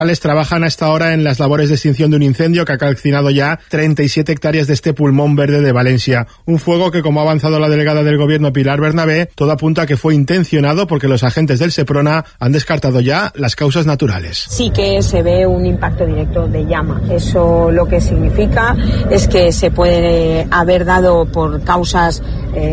Trabajan hasta ahora en las labores de extinción de un incendio que ha calcinado ya 37 hectáreas de este pulmón verde de Valencia. Un fuego que, como ha avanzado la delegada del Gobierno Pilar Bernabé, todo apunta a que fue intencionado porque los agentes del Seprona han descartado ya las causas naturales. Sí que se ve un impacto directo de llama. Eso lo que significa es que se puede haber dado por causas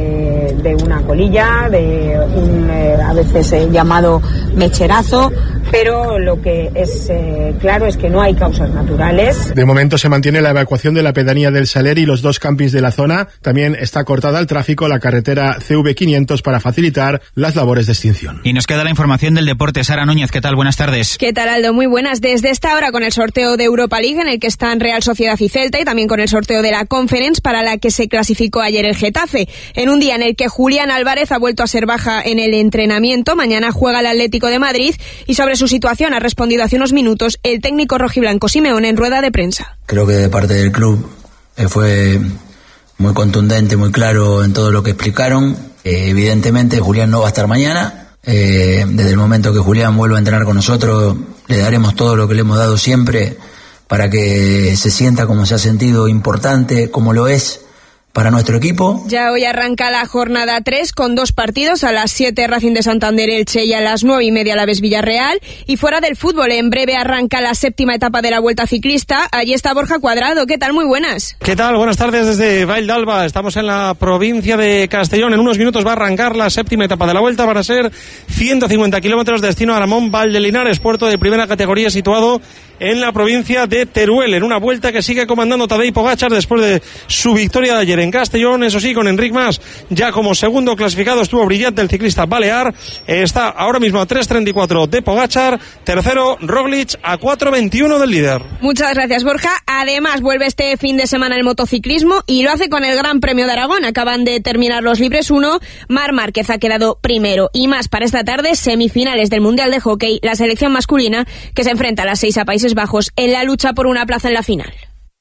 de una colilla, de un a veces llamado mecherazo, pero lo que es claro es que no hay causas naturales. De momento se mantiene la evacuación de la pedanía del Saler y los 2 campings de la zona. También está cortada al tráfico la carretera CV500 para facilitar las labores de extinción. Y nos queda la información del deporte. Sara Núñez, ¿qué tal? Buenas tardes. ¿Qué tal, Aldo? Muy buenas. Desde esta hora con el sorteo de Europa League, en el que están Real Sociedad y Celta, y también con el sorteo de la Conference, para la que se clasificó ayer el Getafe. En un día en el que Julián Álvarez ha vuelto a ser baja en el entrenamiento, mañana juega el Atlético de Madrid, y sobre su situación ha respondido hace unos minutos el técnico rojiblanco Simeone en rueda de prensa. Creo que de parte del club fue muy contundente, muy claro en todo lo que explicaron. Evidentemente Julián no va a estar mañana. Desde el momento que Julián vuelva a entrenar con nosotros, le daremos todo lo que le hemos dado siempre para que se sienta como se ha sentido, importante, como lo es para nuestro equipo. Ya hoy arranca la jornada 3 con 2 partidos, a las 7 Racing de Santander Elche y a las 9:30 Alavés Villarreal. Y fuera del fútbol, en breve arranca la 7ª etapa de la Vuelta Ciclista. Allí está Borja Cuadrado. ¿Qué tal? Muy buenas. ¿Qué tal? Buenas tardes desde Vall d'Alba. Estamos en la provincia de Castellón. En unos minutos va a arrancar la 7ª etapa de la Vuelta. Van a ser 150 kilómetros destino a Aramón, Valdelinares, puerto de primera categoría situado en la provincia de Teruel, en una vuelta que sigue comandando Tadej Pogačar después de su victoria de ayer en Castellón. Eso sí, con Enric Mas ya como segundo clasificado. Estuvo brillante el ciclista balear. Está ahora mismo a 3:34 de Pogačar. Tercero Roglic, a 4:21 del líder. Muchas gracias, Borja. Además vuelve este fin de semana el motociclismo y lo hace con el Gran Premio de Aragón. Acaban de terminar los Libres 1. Marc Márquez ha quedado primero. Y más para esta tarde, semifinales del Mundial de Hockey, la selección masculina que se enfrenta a las 6 a Países Bajos en la lucha por una plaza en la final.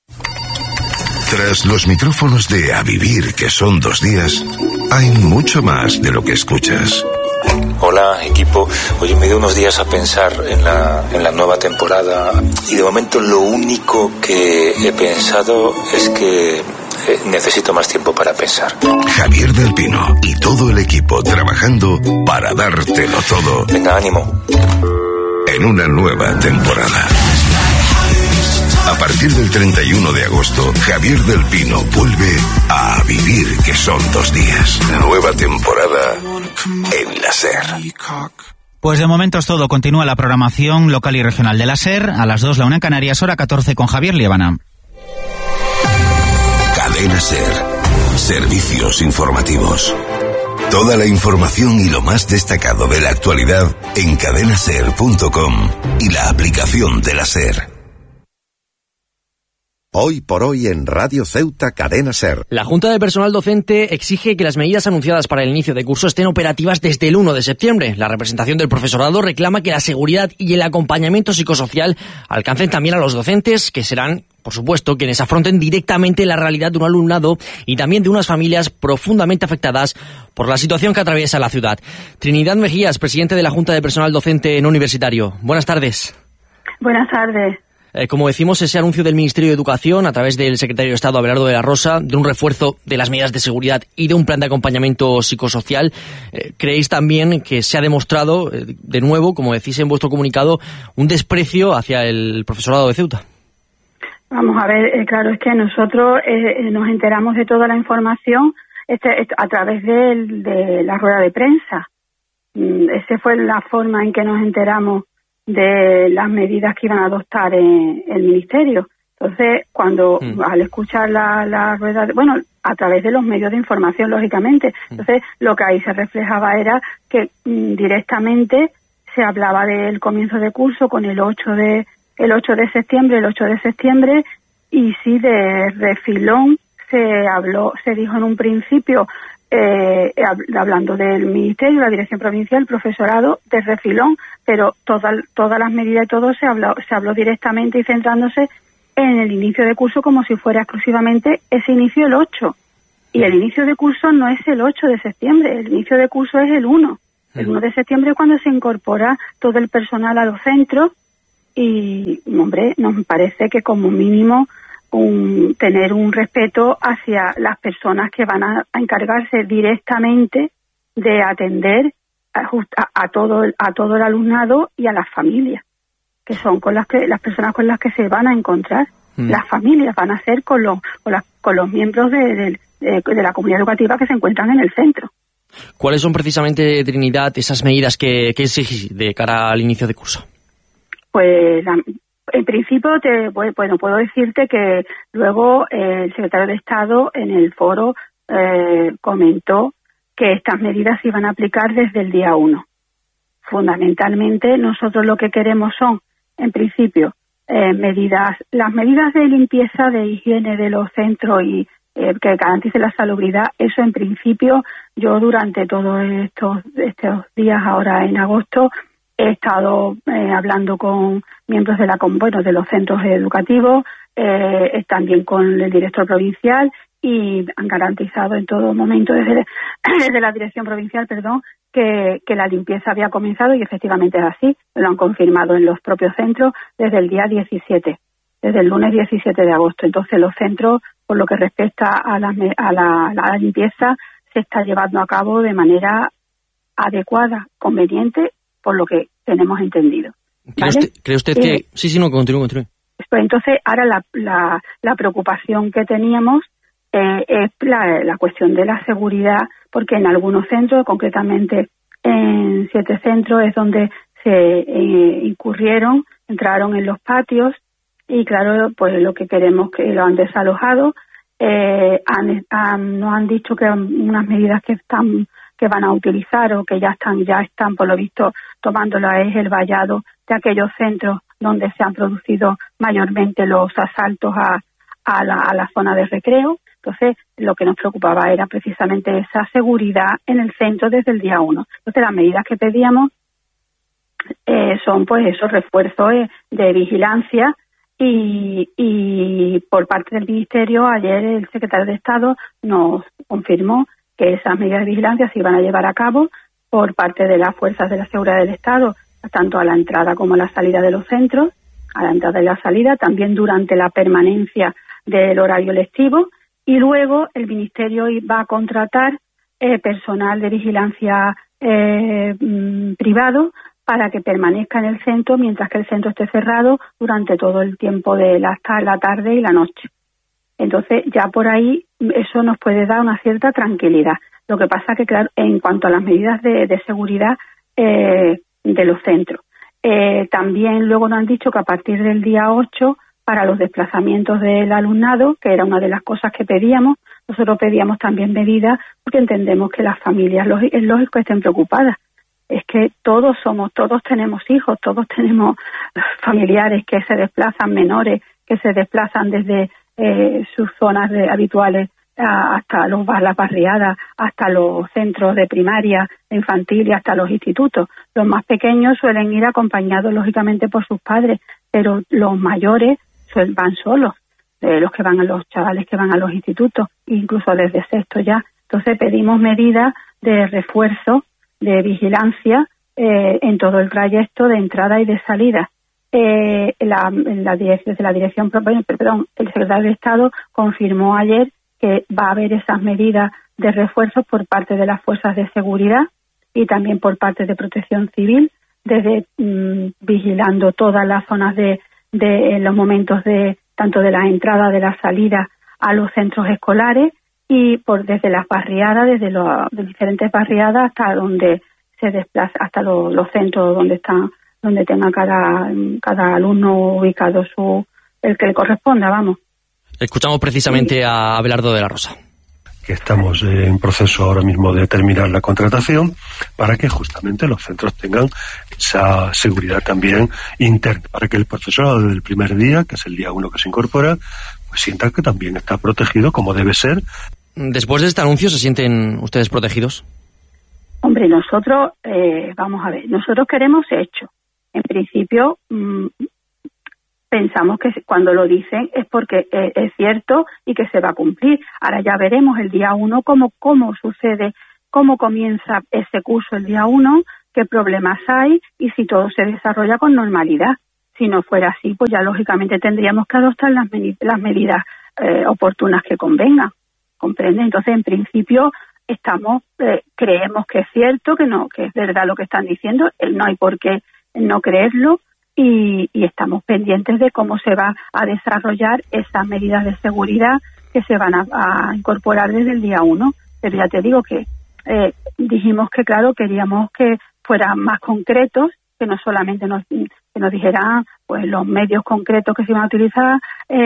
Tras los micrófonos de A Vivir, que son 2 días, hay mucho más de lo que escuchas. Hola, equipo. Oye, me dio unos días a pensar en la nueva temporada y de momento lo único que he pensado es que necesito más tiempo para pensar. Javier del Pino y todo el equipo trabajando para dártelo todo. Venga, ánimo. En una nueva temporada. A partir del 31 de agosto, Javier del Pino vuelve a Vivir, que son 2 días. Nueva temporada en la SER. Pues de momento es todo. Continúa la programación local y regional de la SER. A las 2, la 1 en Canarias, hora 14 con Javier Liébana. Cadena SER. Servicios informativos. Toda la información y lo más destacado de la actualidad en cadenaser.com y la aplicación de la SER. Hoy por hoy en Radio Ceuta, Cadena SER. La Junta de Personal Docente exige que las medidas anunciadas para el inicio de curso estén operativas desde el 1 de septiembre. La representación del profesorado reclama que la seguridad y el acompañamiento psicosocial alcancen también a los docentes, que serán, por supuesto, quienes afronten directamente la realidad de un alumnado y también de unas familias profundamente afectadas por la situación que atraviesa la ciudad. Trinidad Mejías, presidente de la Junta de Personal Docente no universitario. Buenas tardes. Buenas tardes. Como decimos, ese anuncio del Ministerio de Educación, a través del secretario de Estado, Abelardo de la Rosa, de un refuerzo de las medidas de seguridad y de un plan de acompañamiento psicosocial, ¿creéis también que se ha demostrado, de nuevo, como decís en vuestro comunicado, un desprecio hacia el profesorado de Ceuta? Vamos a ver, claro, es que nosotros nos enteramos de toda la información a través de la rueda de prensa. Esa fue la forma en que nos enteramos de las medidas que iban a adoptar el Ministerio. Entonces, cuando al escuchar la rueda, a través de los medios de información, lógicamente, entonces lo que ahí se reflejaba era que directamente se hablaba del comienzo de curso con el 8 de septiembre, y sí, de refilón se dijo en un principio, hablando del Ministerio, la Dirección Provincial, el profesorado, de refilón, pero todas las medidas y todo se habló directamente y centrándose en el inicio de curso como si fuera exclusivamente ese inicio el 8. Y el inicio de curso no es el 8 de septiembre, el inicio de curso es el 1. El 1 de septiembre es cuando se incorpora todo el personal a los centros y, hombre, nos parece que como mínimo tener un respeto hacia las personas que van a encargarse directamente de atender a todo el alumnado y a las familias, que son las personas con las que se van a encontrar. Las familias van a ser con los miembros de la comunidad educativa que se encuentran en el centro. ¿Cuáles son precisamente, Trinidad, esas medidas que exigís de cara al inicio de curso? Pues en principio puedo decirte que luego el secretario de Estado en el foro comentó que estas medidas se iban a aplicar desde el día 1. Fundamentalmente nosotros lo que queremos son, en principio, las medidas de limpieza, de higiene de los centros y que garantice la salubridad. Eso en principio yo durante todos estos días ahora en agosto he estado hablando con miembros de los centros educativos, también con el director provincial, y han garantizado en todo momento desde la dirección provincial, que la limpieza había comenzado, y efectivamente es así. Lo han confirmado en los propios centros desde el día 17, desde el lunes 17 de agosto. Entonces los centros, por lo que respecta a la limpieza, se está llevando a cabo de manera adecuada, conveniente, por lo que tenemos entendido. ¿Vale? ¿Cree usted que...? Sí, no, continúe. Pues entonces ahora la preocupación que teníamos es la cuestión de la seguridad, porque en algunos centros, concretamente en 7 centros, es donde se entraron en los patios, y claro, pues lo que queremos que lo han desalojado. Nos han dicho que unas medidas que van a utilizar o que ya están por lo visto tomándolo es el vallado de aquellos centros donde se han producido mayormente los asaltos a la zona de recreo. Entonces, lo que nos preocupaba era precisamente esa seguridad en el centro desde el día 1. Entonces, las medidas que pedíamos son pues esos refuerzos de vigilancia, y por parte del Ministerio, ayer el secretario de Estado nos confirmó que esas medidas de vigilancia se iban a llevar a cabo por parte de las fuerzas de la seguridad del Estado, tanto a la entrada como a la salida de los centros, a la entrada y la salida, también durante la permanencia del horario lectivo, y luego el Ministerio va a contratar personal de vigilancia privado para que permanezca en el centro mientras que el centro esté cerrado durante todo el tiempo de la tarde y la noche. Entonces, ya por ahí eso nos puede dar una cierta tranquilidad. Lo que pasa que, claro, en cuanto a las medidas de seguridad de los centros, también luego nos han dicho que a partir del día 8, para los desplazamientos del alumnado, que era una de las cosas que pedíamos, nosotros pedíamos también medidas porque entendemos que las familias es lógico estén preocupadas. Es que todos tenemos hijos, todos tenemos familiares que se desplazan, menores que se desplazan desde sus zonas habituales hasta las barriadas, hasta los centros de primaria, infantil y hasta los institutos. Los más pequeños suelen ir acompañados lógicamente por sus padres, pero los mayores van solos, los chavales que van a los institutos, incluso desde sexto ya. Entonces pedimos medidas de refuerzo, de vigilancia en todo el trayecto de entrada y de salida. Desde la dirección, el secretario de Estado confirmó ayer que va a haber esas medidas de refuerzo por parte de las fuerzas de seguridad y también por parte de Protección Civil, desde vigilando todas las zonas de los momentos tanto de la entrada, de la salida a los centros escolares, y desde las barriadas, desde de diferentes barriadas hasta donde se desplaza, hasta los centros donde tenga cada alumno ubicado el que le corresponda, vamos. Escuchamos precisamente a Abelardo de la Rosa. Que estamos en proceso ahora mismo de terminar la contratación para que justamente los centros tengan esa seguridad también interna, para que el profesorado desde el primer día, que es el día 1 que se incorpora, pues sienta que también está protegido como debe ser. Después de este anuncio, ¿se sienten ustedes protegidos? Hombre, nosotros, vamos a ver, nosotros queremos hecho. En principio, pensamos que cuando lo dicen es porque es cierto y que se va a cumplir. Ahora ya veremos el día 1 cómo sucede, cómo comienza ese curso el día 1, qué problemas hay y si todo se desarrolla con normalidad. Si no fuera así, pues ya lógicamente tendríamos que adoptar las medidas oportunas que convengan, ¿comprende? Entonces, en principio, creemos que es cierto, que es verdad lo que están diciendo, no hay por qué no creerlo, y estamos pendientes de cómo se va a desarrollar esas medidas de seguridad que se van a incorporar desde el día 1. Pero ya te digo que dijimos que, claro, queríamos que fueran más concretos, que no solamente que nos dijeran pues los medios concretos que se iban a utilizar,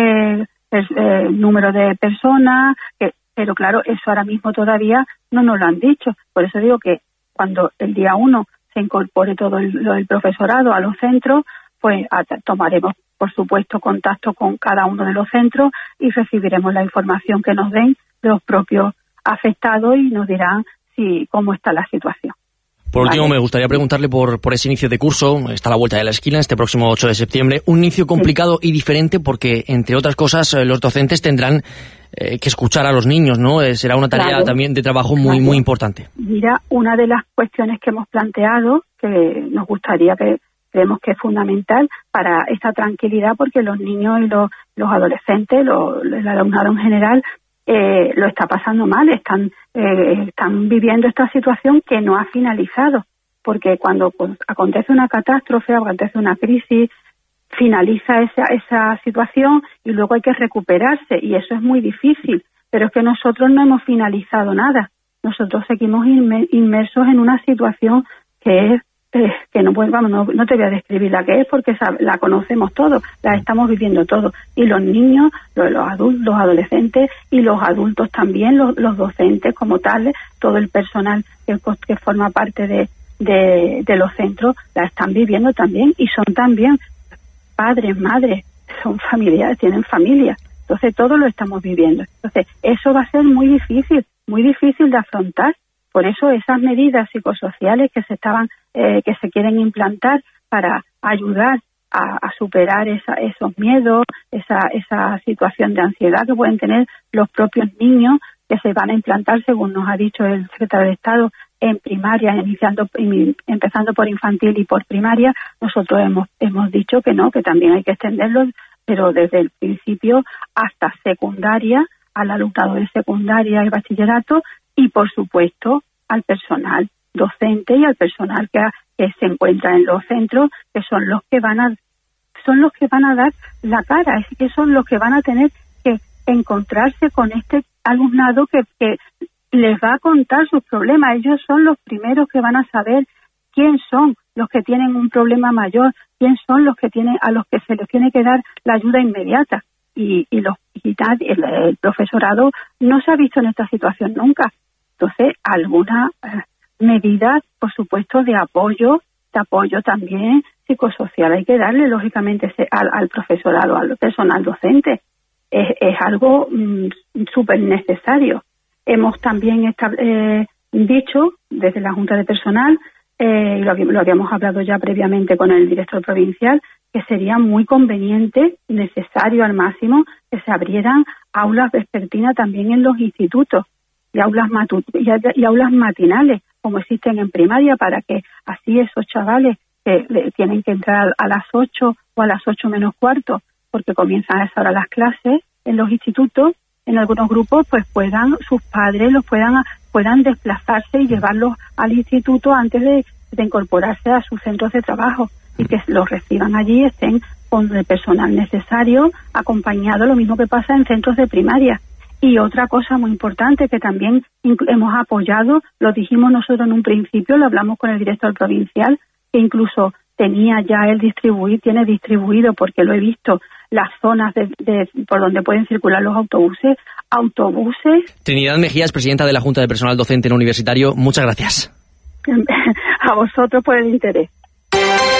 número de personas, pero claro, eso ahora mismo todavía no nos lo han dicho. Por eso digo que cuando el día 1 se incorpore todo el profesorado a los centros, pues tomaremos, por supuesto, contacto con cada uno de los centros y recibiremos la información que nos den los propios afectados y nos dirán cómo está la situación. Por último, me gustaría preguntarle por ese inicio de curso. Está a la vuelta de la esquina, este próximo 8 de septiembre. Un inicio complicado y diferente porque, entre otras cosas, los docentes tendrán que escuchar a los niños, ¿no? Será una tarea también de trabajo muy importante. Mira, una de las cuestiones que hemos planteado, que nos gustaría, que creemos que es fundamental para esta tranquilidad, porque los niños y los adolescentes, el alumnado en general, lo está pasando mal, están viviendo esta situación que no ha finalizado, porque cuando acontece una catástrofe, acontece una crisis, finaliza esa situación y luego hay que recuperarse, y eso es muy difícil, pero es que nosotros no hemos finalizado nada, nosotros seguimos inmersos en una situación que es que no te voy a describir la que es, porque la conocemos todos, la estamos viviendo todos, y los niños, los adultos, los adolescentes y los adultos también, los docentes como tales, todo el personal que forma parte de los centros la están viviendo también, y son también padres, madres, son familiares, tienen familia, entonces todo lo estamos viviendo. Entonces eso va a ser muy difícil de afrontar. Por eso esas medidas psicosociales que se quieren implantar para ayudar a superar esos miedos, esa situación de ansiedad que pueden tener los propios niños, que se van a implantar, según nos ha dicho el secretario de Estado, en primaria, empezando por infantil y por primaria. Nosotros hemos dicho que no, que también hay que extenderlos, pero desde el principio hasta secundaria, al alumnado de secundaria y bachillerato, y por supuesto al personal docente y al personal que se encuentra en los centros, que son los que van a dar la cara, es que son los que van a tener que encontrarse con este alumnado que les va a contar sus problemas. Ellos son los primeros que van a saber quién son los que tienen un problema mayor, quién son los que a los que se les tiene que dar la ayuda inmediata. Y el profesorado no se ha visto en esta situación nunca. Entonces, alguna medida, por supuesto, de apoyo también psicosocial hay que darle, lógicamente, al profesorado, al personal docente. Es algo súper necesario. Hemos también dicho desde la Junta de Personal, y lo habíamos hablado ya previamente con el director provincial, que sería muy conveniente, necesario al máximo, que se abrieran aulas vespertinas también en los institutos y aulas matinales, como existen en primaria, para que así esos chavales que tienen que entrar a las 8 o a las 8 menos cuarto, porque comienzan a esa hora las clases en los institutos, en algunos grupos, pues sus padres puedan desplazarse y llevarlos al instituto antes de incorporarse a sus centros de trabajo, y que los reciban allí, estén con el personal necesario, acompañado, lo mismo que pasa en centros de primaria. Y otra cosa muy importante que también hemos apoyado, lo dijimos nosotros en un principio, lo hablamos con el director provincial, que incluso tiene distribuido, porque lo he visto, las zonas por donde pueden circular los autobuses. Trinidad Mejías, presidenta de la Junta de Personal Docente no Universitario, muchas gracias. A vosotros por el interés.